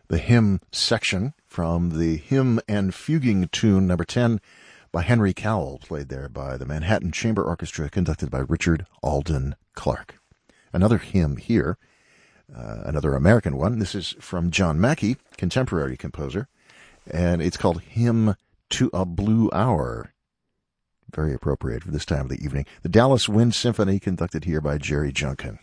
the hymn section from the Hymn and Fuguing Tune number 10 by Henry Cowell, played there by the Manhattan Chamber Orchestra, conducted by Richard Alden Clark. Another hymn here, another American one. This is from John Mackey, contemporary composer, and it's called Hymn to a Blue Hour. Very appropriate for this time of the evening. The Dallas Wind Symphony, conducted here by Jerry Junkin.